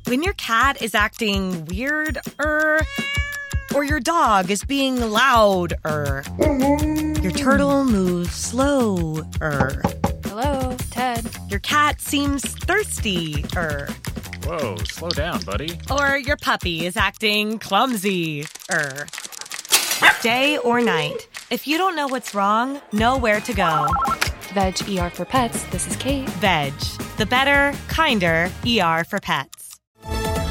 When your cat is acting weird, or your dog is being loud, your turtle moves slow, Hello, Ted. Your cat seems thirsty, Whoa, slow down, buddy. or your puppy is acting clumsy, Day or night, if you don't know what's wrong, know where to go. Veg ER for Pets. This is Kate. Veg, the better, kinder ER for pets.